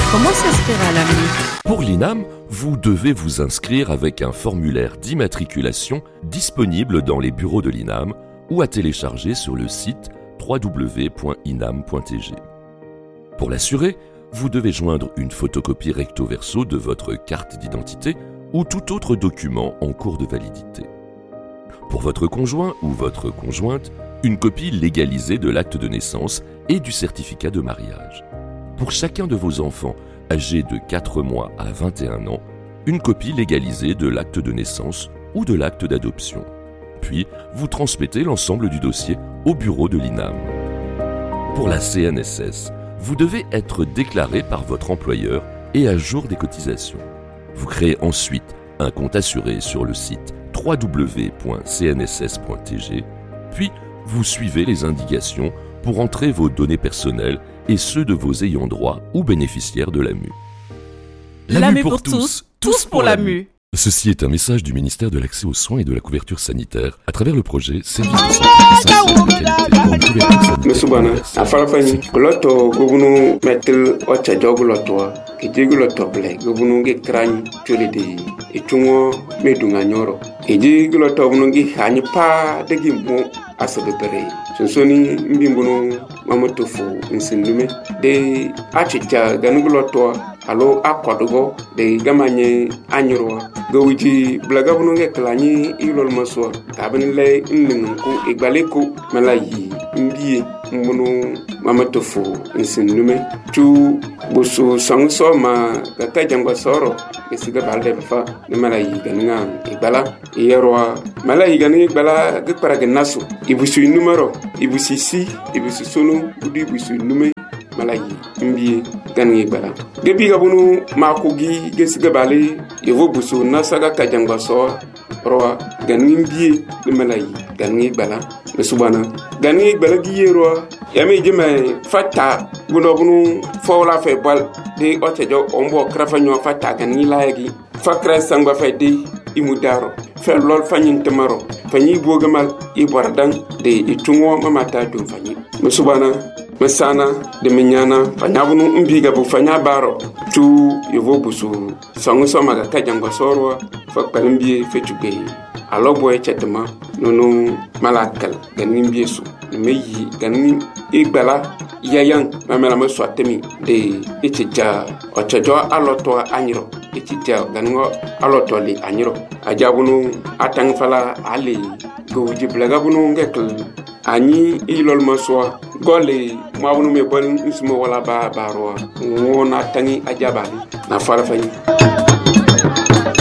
Comment s'inscrire à l'AMU ? Pour l'INAM, vous devez vous inscrire avec un formulaire d'immatriculation disponible dans les bureaux de l'INAM ou à télécharger sur le site www.inam.tg. Pour l'assurer, vous devez joindre une photocopie recto verso de votre carte d'identité ou tout autre document en cours de validité. Pour votre conjoint ou votre conjointe, une copie légalisée de l'acte de naissance et du certificat de mariage. Pour chacun de vos enfants âgés de 4 mois à 21 ans, une copie légalisée de l'acte de naissance ou de l'acte d'adoption. Puis, vous transmettez l'ensemble du dossier au bureau de l'INAM. Pour la CNSS, vous devez être déclaré par votre employeur et à jour des cotisations. Vous créez ensuite un compte assuré sur le site www.cnss.tg, puis vous suivez les indications pour entrer vos données personnelles et ceux de vos ayants droit ou bénéficiaires de l'AMU. L'AMU pour tous, tous pour l'AMU. Ceci est un message du ministère de l'Accès aux soins et de la couverture sanitaire à travers le projet Service de santé essentiel de qualité pour une couverture sanitaire. Mesubana, afalafani, goloto gubunu metil ocha jogoloto, kije goloto ble, gubunu ge krani cholede, itungo medunga nyoro. Kije goloto gubunu ge hani pa degi mo asabere. Sonsoni mbimbuno mamotofu nsindume de achicha ganugoloto alo akwadogo de gamanye anyurwa gawiji blaga bununge klani ilol maswa tabinle nningu igbaleko malayi mbiye mbunu mamatofu nsindume tu busu sangso ma kaka jangwa soro esiga balde fa ne malayi ganinga igbala yerwa malayi ganinga igbala gepara nasu ibusu numero ibusi si ibusu sonu udi ibusu nume malayi mbiye ganinga igbala gebi gabunu makogi gesiga bale yevo busu nasaga kajangwa so roa ganinga mbiye ne malayi ganinga igbala mesubana ganinga igbala giyero yame jeme fata bunu fawla fe bal de otejo ombo krafanyo fata ganinga layagi fakra sangwa fe de imudaro fe lol fanyin temaro fanyi bogamal ibordang de itungo mamata dum fanyi mesubana mesana de menyana fanyabunu mbiga bu fanya baro tu yevo busu sangu somaga kajangwa sorwa fakpalimbi fetuge alobo echetema nono malakal ganin biesu meyi ganin igbala yayan mamela maswatemi de echeja ochejo aloto anyiro echeja ganin aloto li anyiro ajabunu atang fala ali goji blaga bunu ngekl ani ilol maswa gole mawunu me bon ismo wala ba baro wona tangi ajabali na fala fayi